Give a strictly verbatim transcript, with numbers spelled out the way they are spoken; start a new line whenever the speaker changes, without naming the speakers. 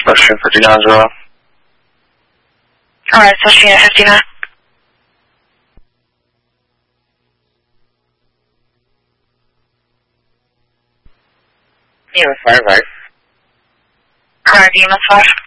expression for Deandra.
Alright, so she at fifty-nine.
Demon five, right?
Alright, Demon five.